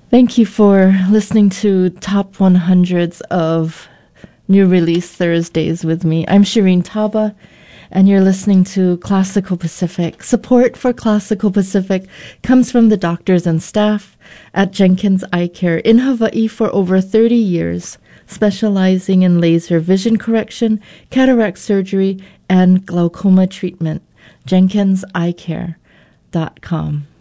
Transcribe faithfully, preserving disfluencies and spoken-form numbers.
Thank you for listening to Top one hundreds of New Release Thursdays with me. I'm Shireen Taba, and you're listening to Classical Pacific. Support for Classical Pacific comes from the doctors and staff at Jenkins Eye Care in Hawaii for over thirty years, specializing in laser vision correction, cataract surgery, and glaucoma treatment. jenkins eye care dot com.